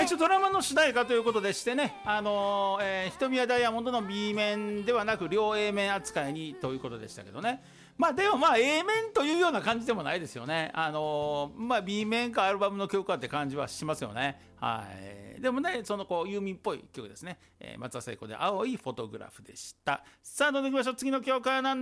一応ドラマの主題歌ということでしてね、瞳はダイヤモンドの B 面ではなく両 A 面扱いにということでしたけどね。でもA 面というような感じでもないですよね。B 面かアルバムの曲かって感じはしますよね。はい。でもね、そのユーミンっぽい曲ですね。松田聖子で青いフォトグラフでした。さあ、どんどんいきましょう。次の曲は何